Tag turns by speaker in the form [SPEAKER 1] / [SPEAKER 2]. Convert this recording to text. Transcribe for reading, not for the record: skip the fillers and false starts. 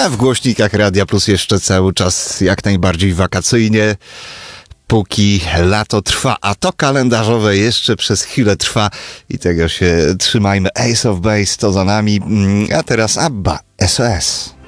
[SPEAKER 1] A w głośnikach Radia Plus jeszcze cały czas jak najbardziej wakacyjnie, póki lato trwa, a to kalendarzowe jeszcze przez chwilę trwa i tego się trzymajmy. Ace of Base to za nami, a teraz ABBA, SOS.